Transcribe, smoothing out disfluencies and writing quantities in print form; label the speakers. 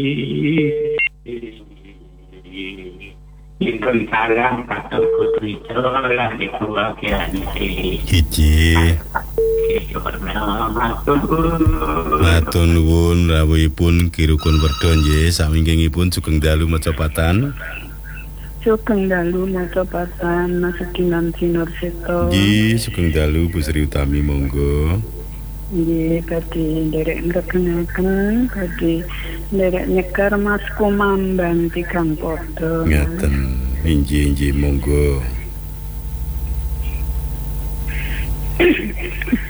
Speaker 1: Ingkang sarang katon putri lan dikuwakian
Speaker 2: Hiji. Matur nuwun rawuhipun kirukun werda nggih samingkingipun sugeng dalu macapatan.
Speaker 3: Sugeng dalu macapatan Nasukinan Sinur Seto.
Speaker 2: Nggih sugeng dalu Bu Sri Utami monggo.
Speaker 3: Nggih badhe nderek ngrekengaken badhe nderek nyekar Mas Kumambang tigang padha.
Speaker 2: Ngaten. Nggih monggo.